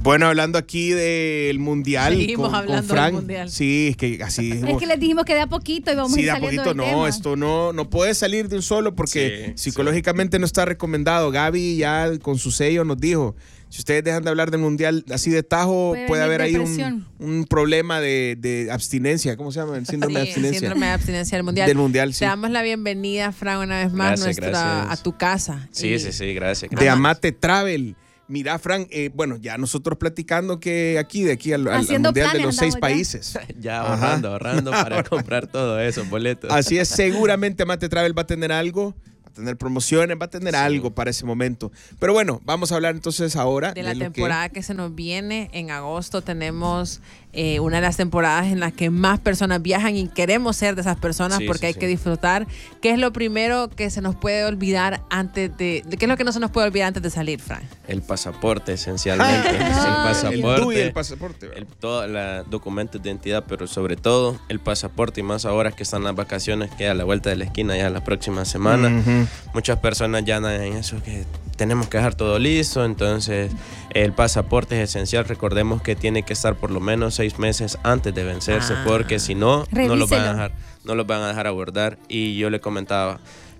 Bueno, hablando aquí del Mundial con Frank. Del Mundial. Sí, es que así... Es que les dijimos que de a poquito íbamos a ir saliendo del tema. No, esto no puede salir de un solo porque psicológicamente no está recomendado. Gaby ya con su sello nos dijo, si ustedes dejan de hablar del Mundial así de tajo, puede haber ahí un problema de abstinencia. ¿Cómo se llama? El síndrome de abstinencia. Síndrome de abstinencia del Mundial. Del Mundial, sí. Te damos la bienvenida, Fran, una vez más a tu casa. Sí, gracias. De Amate Travel. Mira, Fran, bueno, ya nosotros platicando que de aquí al Mundial de los 6 países. Ya ahorrando para comprar todos esos boletos. Así es, seguramente Amate Travel va a tener algo, va a tener promociones, va a tener algo para ese momento. Pero bueno, vamos a hablar entonces ahora de la temporada que se nos viene. En agosto tenemos una de las temporadas en las que más personas viajan y queremos ser de esas personas porque hay que disfrutar. ¿Qué es lo primero que se nos puede olvidar ¿Qué es lo que no se nos puede olvidar antes de salir, Frank? El pasaporte, esencialmente. El pasaporte. Todos los documentos de identidad, pero sobre todo el pasaporte, y más ahora que están las vacaciones, que a la vuelta de la esquina ya la próxima semana. Muchas personas ya andan en eso que tenemos que dejar todo listo, entonces el pasaporte es esencial. Recordemos que tiene que estar por lo menos 6 meses antes de vencerse, porque si no, no los van a dejar abordar. Y yo le comentaba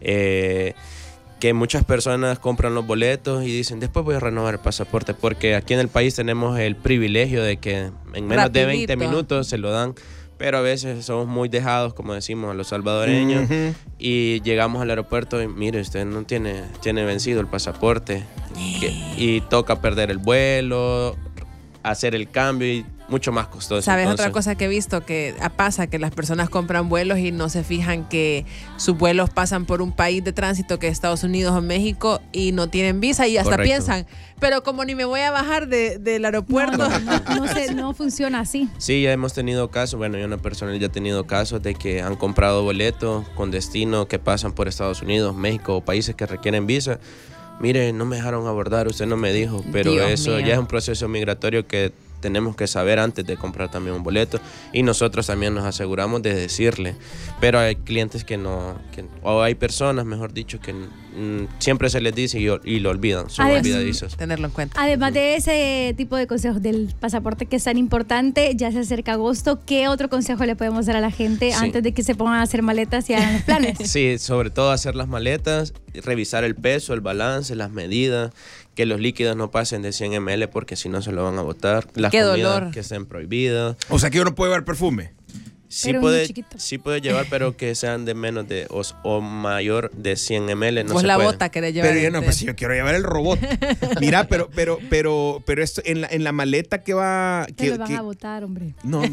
que muchas personas compran los boletos y dicen, después voy a renovar el pasaporte, porque aquí en el país tenemos el privilegio de que en menos de 20 minutos se lo dan. Pero a veces somos muy dejados, como decimos, a los salvadoreños, y llegamos al aeropuerto y mire, usted no tiene vencido el pasaporte, y toca perder el vuelo, hacer el cambio y mucho más costoso. ¿Sabes? Otra cosa que he visto que pasa, que las personas compran vuelos y no se fijan que sus vuelos pasan por un país de tránsito que es Estados Unidos o México y no tienen visa y hasta piensan, pero como ni me voy a bajar del aeropuerto. No funciona así. Sí, ya hemos tenido casos, bueno, yo en lo personal ya he tenido casos de que han comprado boletos con destino que pasan por Estados Unidos, México o países que requieren visa. Mire, no me dejaron abordar, usted no me dijo, pero eso ya es un proceso migratorio que tenemos que saber antes de comprar también un boleto, y nosotros también nos aseguramos de decirle, pero hay clientes o hay personas, mejor dicho, que siempre se les dice y lo olvidan, son olvidadizos. Tenerlo en cuenta. Además de ese tipo de consejos del pasaporte que es tan importante, ya se acerca agosto, ¿qué otro consejo le podemos dar a la gente antes de que se pongan a hacer maletas y hagan los planes? Sí, sobre todo hacer las maletas, revisar el peso, el balance, las medidas, que los líquidos no pasen de 100 ml porque si no se lo van a botar. Las comidas que estén prohibidas. O sea que uno puede llevar perfume. Sí puede llevar, pero que sean de menos de o mayor de 100 ml. No Vos se la puede. bota querés llevar. Pero pues si yo quiero llevar el robot. Mira, pero esto en la maleta que va... Te lo van a botar, hombre. No,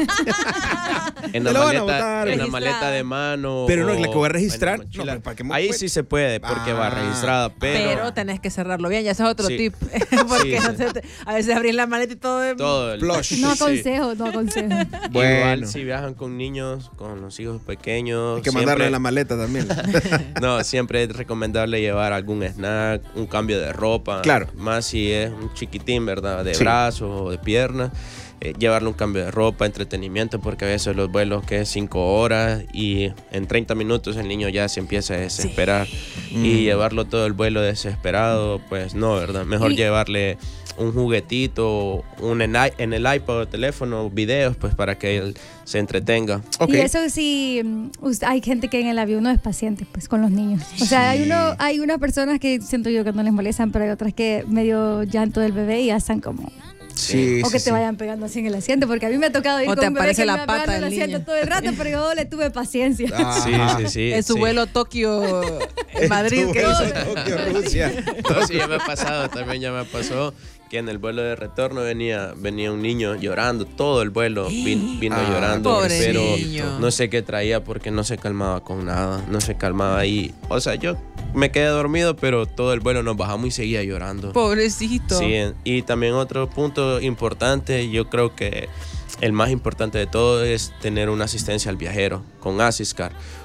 en la maleta de mano. Pero no, la que voy a registrar. No, ahí sí se puede porque va registrada, pero tenés que cerrarlo bien, ya ese es otro tip. Porque a veces abrís la maleta y todo el flush. No aconsejo. Bueno. Igual si viajan con niños, con los hijos pequeños. Hay que mandarle en la maleta también. No, siempre es recomendable llevar algún snack, un cambio de ropa. Claro. Más si es un chiquitín, ¿verdad? De brazos o de piernas. Llevarle un cambio de ropa, entretenimiento, porque a veces los vuelos que es 5 horas y en 30 minutos el niño ya se empieza a desesperar. Y llevarlo todo el vuelo desesperado, pues no, ¿verdad? Mejor llevarle un juguetito, en el iPod o teléfono, videos, pues para que él se entretenga. Y eso sí, hay gente que en el avión no es paciente pues con los niños. O sea, hay unas personas que siento yo que no les molestan, pero hay otras que medio llanto del bebé y ya están como... o que te vayan pegando así en el asiento, porque a mí me ha tocado ir con un bebé que me va pegando en el asiento todo el rato, pero yo le tuve paciencia. Sí. En su vuelo Tokio, Madrid. Tokio, Rusia. Entonces ya me ha pasado, también ya me pasó que en el vuelo de retorno venía un niño llorando, todo el vuelo vino llorando, pero no sé qué traía porque no se calmaba con nada, no se calmaba ahí. O sea, yo me quedé dormido, pero todo el vuelo nos bajamos y seguía llorando. Pobrecito. Sí, y también otro punto importante, yo creo que el más importante de todo es tener una asistencia al viajero con Asiscar,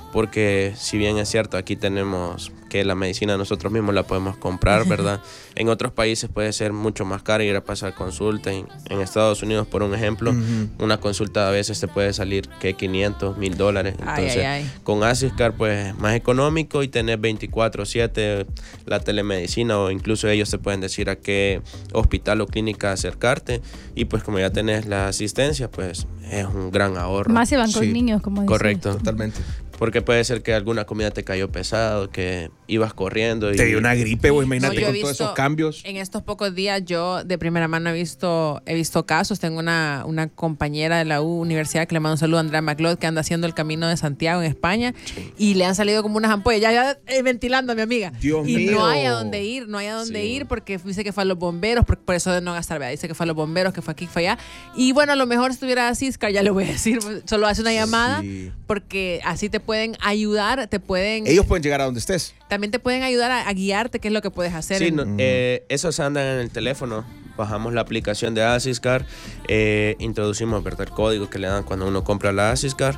porque si bien es cierto, aquí tenemos que la medicina nosotros mismos la podemos comprar, ¿verdad? En otros países puede ser mucho más caro ir a pasar consulta. En Estados Unidos, por un ejemplo, una consulta a veces te puede salir que $500, $1,000. Entonces, con Asiscar, pues más económico y tener 24/7 la telemedicina, o incluso ellos te pueden decir a qué hospital o clínica acercarte, y pues como ya tenés la asistencia, pues es un gran ahorro. Más se van con niños, como dicen. Correcto. Totalmente. Porque puede ser que alguna comida te cayó pesado, que ibas corriendo. Te dio una gripe, güey, imagínate con todos esos cambios. En estos pocos días yo de primera mano he visto casos. Tengo una compañera de la universidad que le mando un saludo, Andrea MacLeod, que anda haciendo el Camino de Santiago en España, y le han salido como unas ampollas, ya ventilando a mi amiga. Dios y mío. no hay a dónde ir porque dice que fue a los bomberos, por eso de no gastar, ¿verdad? Dice que fue a los bomberos, que fue aquí, que fue allá. Y bueno, a lo mejor si estuviera Asiscar, ya le voy a decir, solo hace una llamada, porque así te pueden ayudar. Ellos pueden llegar a donde estés. También te pueden ayudar a guiarte qué es lo que puedes hacer. Sí, esos andan en el teléfono. Bajamos la aplicación de Asiscar, introducimos, ¿verdad?, el código que le dan cuando uno compra la Asiscar,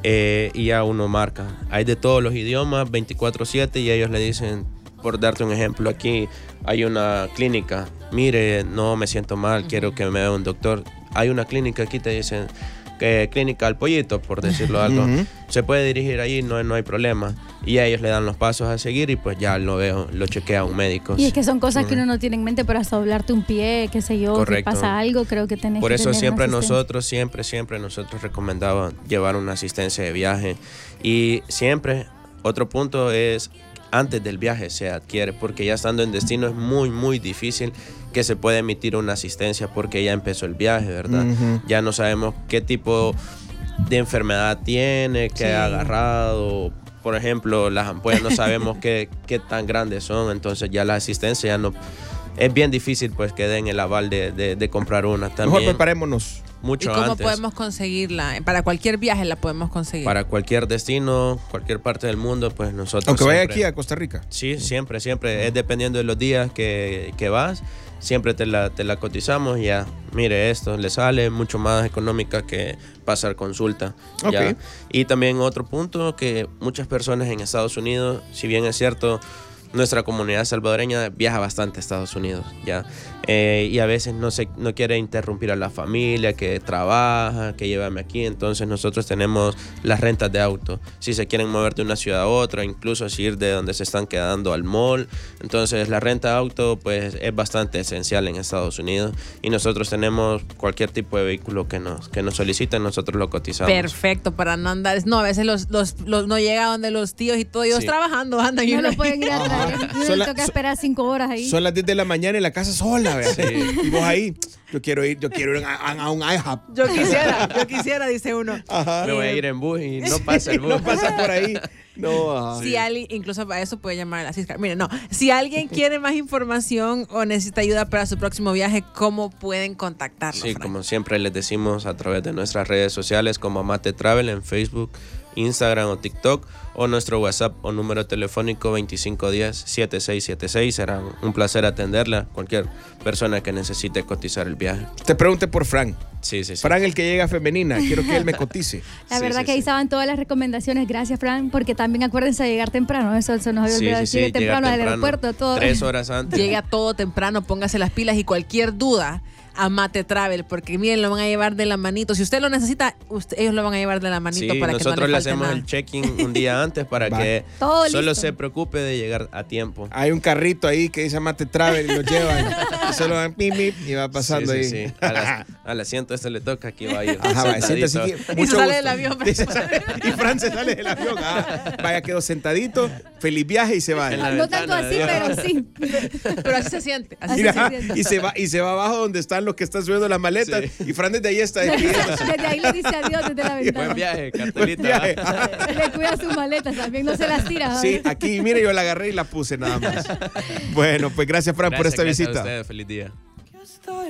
y ya uno marca. Hay de todos los idiomas, 24/7, y ellos le dicen, por darte un ejemplo, aquí hay una clínica, mire, no me siento mal, quiero que me vea un doctor. Hay una clínica aquí, te dicen, clínica al pollito, por decirlo algo. Se puede dirigir ahí, no hay problema. Y a ellos le dan los pasos a seguir, y pues ya lo chequea un médico. Y es que son cosas que uno no tiene en mente, para hasta doblarte un pie, qué sé yo, correcto. Si pasa algo, creo que tenés por que eso tener siempre nosotros recomendamos llevar una asistencia de viaje. Y siempre, otro punto es, antes del viaje se adquiere, porque ya estando en destino es muy, muy difícil que se pueda emitir una asistencia, porque ya empezó el viaje, ¿verdad? Ya no sabemos qué tipo de enfermedad tiene, qué ha agarrado. Por ejemplo, las ampollas no sabemos qué tan grandes son, entonces ya la asistencia ya no... Es bien difícil pues que den el aval de comprar una. También, mejor preparémonos. Mucho antes. ¿Y cómo antes. Podemos conseguirla? Para cualquier viaje la podemos conseguir. Para cualquier destino, cualquier parte del mundo, pues nosotros... Aunque vaya aquí a Costa Rica. Sí, siempre. Es dependiendo de los días que vas. Siempre te la cotizamos y ya, mire, esto le sale mucho más económica que pasar consulta. ¿Ya? Y también otro punto, que muchas personas en Estados Unidos, si bien es cierto, nuestra comunidad salvadoreña viaja bastante a Estados Unidos, ¿ya? Y a veces no quiere interrumpir a la familia que trabaja, que llévame aquí. Entonces nosotros tenemos las rentas de auto. Si se quieren mover de una ciudad a otra, incluso si ir de donde se están quedando al mall. Entonces la renta de auto pues es bastante esencial en Estados Unidos. Y nosotros tenemos cualquier tipo de vehículo que nos soliciten, nosotros lo cotizamos. Perfecto, para no andar... No, a veces los no llega donde los tíos y todo. Ellos trabajando, andan. No lo pueden ir a traer. Uno toca esperar 5 horas ahí. Son las 10 de la mañana en la casa sola. Sí. Y vos ahí, yo quiero ir a un IHOP. Yo quisiera, dice uno. Ajá. Me voy a ir en bus y no pasa el bus. No pasa por ahí. No, si alguien, incluso para eso puede llamar a la Asiscar. Mire, si alguien quiere más información o necesita ayuda para su próximo viaje, ¿cómo pueden contactarlo? Sí, Frank? como siempre les decimos, a través de nuestras redes sociales como Mate Travel en Facebook, Instagram o TikTok, o nuestro WhatsApp o número telefónico 2510-7676. Será un placer atenderla, cualquier persona que necesite cotizar el viaje. Te pregunté por Frank. Sí. Frank, el que llega femenina, quiero que él me cotice. La verdad que ahí estaban todas las recomendaciones. Gracias, Frank, porque también acuérdense de llegar temprano. Eso se nos había olvidado decir, temprano al aeropuerto. Todo. 3 horas antes. Llega todo temprano, póngase las pilas, y cualquier duda a Mate Travel, porque miren, lo van a llevar de la manito. Si usted lo necesita, ellos lo van a llevar de la manito, para que no le falte nada. Nosotros le hacemos el check-in un día antes para que todo solo listo. se preocupe de llegar a tiempo. Hay un carrito ahí que dice Mate Travel y lo llevan. Y solo van pim, y va pasando ahí. Sí. Al asiento este le toca, aquí va a ir. Ajá, siéntese aquí. Y se sale del avión. Y Fran se sale del avión. Vaya, quedó sentadito, feliz viaje, y se va. No tanto así, pero sí. Pero así se siente. Y se va abajo donde están los que están subiendo las maletas. Y Fran desde ahí está despidiéndose. Desde ahí le dice adiós desde la ventana. Buen viaje, cartelita. Le cuida sus maletas también, no se las tira. Sí, aquí, mire, yo la agarré y la puse nada más. Bueno, pues gracias, Fran, por esta visita. Gracias a ustedes, feliz día.